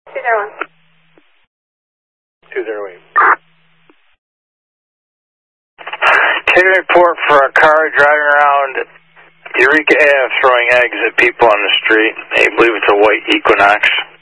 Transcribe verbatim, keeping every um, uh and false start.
two zero one. two zero eight. Can you report for a car driving around Eureka Ave throwing eggs at people on the street? They believe it's a white Equinox.